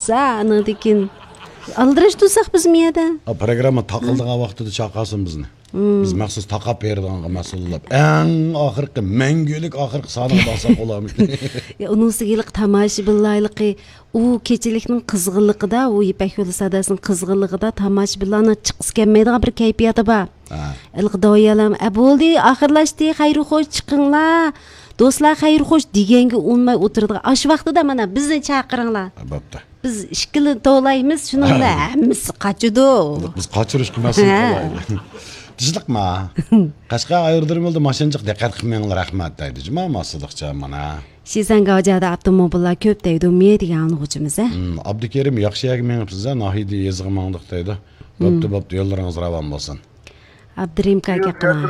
bo'lsa, aniqdikin. Aldırış tutsak biz miyada? Programma taqıldığı vaqtida chaqasın bizni. Biz maxsus taqap berdiğanğa mas'ullab. Eng oxirgi manguluk oxirgi soniga bosaq bo'larmiz. Unisigilik tomoshabinlarligi, u kechilikning qizg'inligida, u Ipak yo'li sadasining qizg'inligida tomoshabinlarni chiqis kelmaydigan bir kayfiyati bor. Ilq doyalam, bo'ldi, oxirlashdi, xayru xo'sh chiqinglar. Do'stlar xayru xo'sh deganga unmay o'tirdigan. Ash vaqtida mana bizni chaqiringlar. Bo'pti. Biz ishkili to'laymiz, shuningda hammasi qochidi. Biz qochirish qilmasin qo'yaylik. Tizliqma. Qashqa ayirdirmildi mashinchiq diqqat qilmanglar rahmat deydi. Juma masliqcha mana. Shizanga hojada avtomobillar ko'p deydi, deydigan o'quvchimiz. Abdukerim yaxshi yagmengibsiz, Nahidi yezg'i mangdiq deydi. Bo'pti, yo'llaringiz ravon bo'lsin. Abdurim kaka qiling.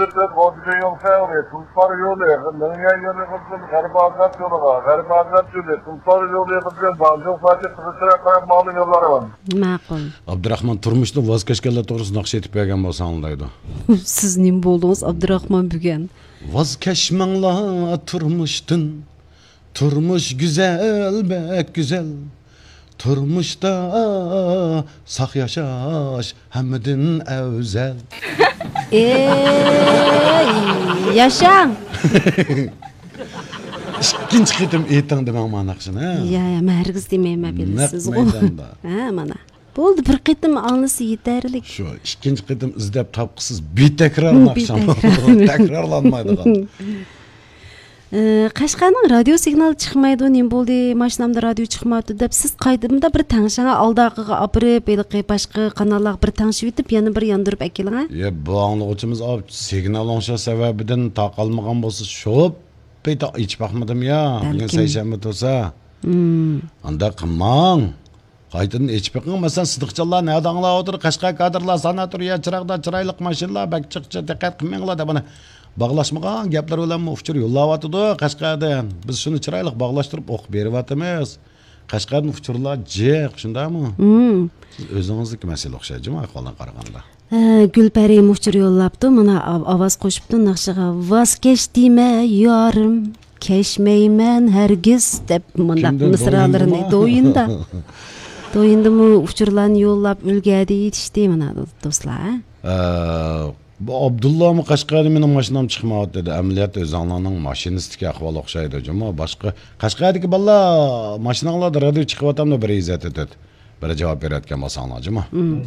Ma'qul. Abdurahmon turmushni voz kechganlar to'g'risida naqsh etib bergan bo'lsangiz deydi. Siz nim bo'ldingiz Abdurahmon bugun? Voz kechmanglar turmushdan. Turmush güzel, bek güzel. Turmuşda saq yaşaş hamdin evzel. Yaşang. İkinci qitim aytang demang ma'noqsini. Ya, ma'riz demayman bilasiz. Mana. Bo'ldi, bir qitim anglisi yetarlik. Shu, ikkinchi qitim izlab topqisiz betakror naqsham. Takrorlanmaydigan. Qashqarning radio signali chiqmaydi, nim bo'ldi, mashinamda radio chiqmadi deb siz qaydimda bir tangshanga aldaqiga opirib, belqi boshqa kanallar bir tangshib etib, yana bir yondirib akiling. Bu anglag'uchimiz signal o'sha sababidan taqalmagan bo'lsa, shu paytda ichib baxmadim ya. Bugun seshanba bo'lsa. Anda qilmang. Qaytadan ichib baxing, masalan, sidiqchalar nada anglab o'tir, Qashqar kadrlar sanatoriya chirog'da chiroyli mashinalar, bakchiqcha diqqat qilmanglar deb bana bağlaşmagan gaplar bilan uchur yo'llayotdi Qashqardan. Biz shuni chiroyli bog'lashtirib o'qib beryapmiz. Qashqarning uchurlar jiq, shundaymi? Siz o'zingizniki masala o'xshaydi, ahvoldan qaraganda. Gulpari uchur yo'llabdi, mana ovoz qo'shibdi naqshiga. Voz kechdime yorim, kechmayman hargiz deb mana misralarini do'yinda. Do'yindimi uchurlarni yo'llab ulgadi yetishdi mana do'stlar. Bu Abdullah mı Qashqarda mening mashinam chiqmayapti dedi. Amaliyot o'zinglarning mashinistiki ahvol o'xshaydi. Juma boshqa Qashqardagi bolalar mashinalarda radio chiqyapti bir izzat etadi. Bir javob berayotgan bo'lsanglar, juma.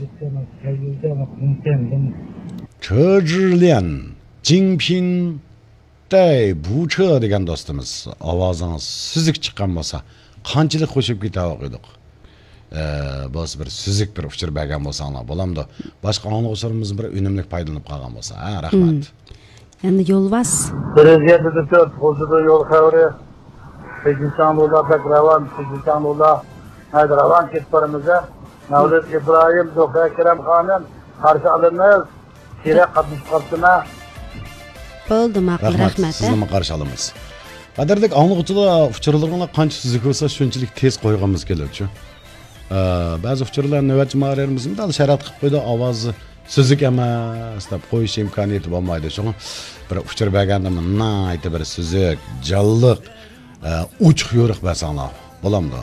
Chojirlian Jingpin Day Buche degan do'stimiz ovozingiz sizlik chiqqan bo'lsa, qanchalik qo'shib ketaverdik. Boz bir süzük bir uçur bergan bo'lsanglar bo'lamdi. Boshqa anglag'uchilarimiz bir unumli foydalanib qolgan bo'lsa, rahmat. Endi yo'lbas. Prezidentimiz hozirda yo'l xavri. Pekinstanlılar da ravan, Pekinstanlılar ravan ketparimize. Mevlüt İbrahim, Doktor Kerem Han'ın karşı alınız. Kire katmış kaptına. Bo'ldi, ma'qul, rahmat. Sizni qarshi olamiz. Qadrdek anglag'uchilar uchurlarga qancha süzük bo'lsa, shunchalik tez qo'yganimiz keladi. Ba'zi uchurlar navbatchi ma'riyarimizda dal sharat qilib qo'ydi, ovozi süzük emas deb qo'yish imkoniyati bo'lmaydi. Shuni bir uchur berganda aytib bir süzük, jalliq, uch yo'riq bo'lsanglar, bo'lamdi.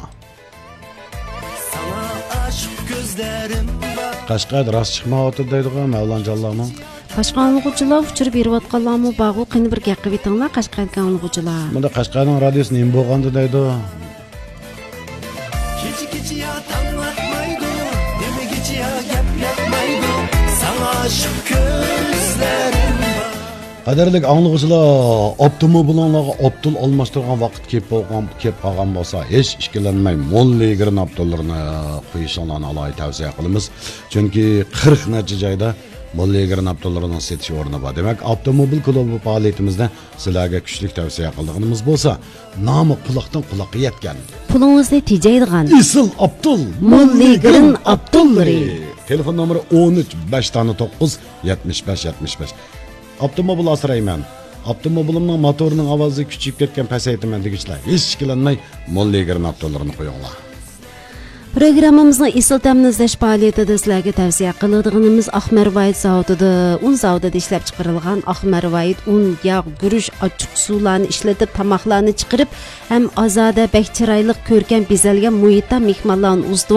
Qashqarda rost chiqmayapti deydigan Mavlonjonlarmi? Qashqar anglag'uchilar uchur berayotganlarmi ba'g'u qani bir gap qilib aytinglar Qashqarga anglag'uchilar. Bunda Qashqarning radiosi nima bo'lgandi deydi? Qadarlik anglag'uchilar avtomobillarga optul almashtirgan vaqt kelib qolgan bo'lsa, hech ishkilanmay molligir avtolarni qo'yishinglarni alohida tavsiya qilamiz. Chunki 40 necha joyda molligir avtolarni setish o'rni bor. Demak, avtomobil klubi faoliyatimizda sizlarga kuchli tavsiya qilganimiz bo'lsa, nomi quloqdan quloqqa yetgan. Pulingizni tejaydigan. Isil Abdul molligir avtolari. Telefon nomeri 13 509 75 75. Avtomobil asrayman. Avtomobilimning motorining ovozi kuchayib ketgan pasaytaman degichlar. Hech ishkilanmay molligir avtolarini qo'yinglar. Programmamızın isil təminizləş fəaliyyətində sizlərə tavsiyə qıldığımız Axmervayit zavodida, un zavodida ishlab chiqarilgan Axmervayit un, yağ, guruch, ochiq suvlarni ishlatib, tamoqlarni chiqarib, ham ozoda, bək chiroyli, ko'rkam bezalgan muhitda mehmonlarni